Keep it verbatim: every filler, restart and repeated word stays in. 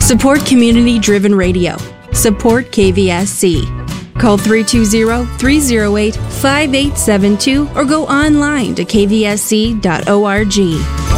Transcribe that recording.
Support community-driven radio. Support K V S C. Call three two zero, three zero eight, five eight seven two or go online to k v s c dot org.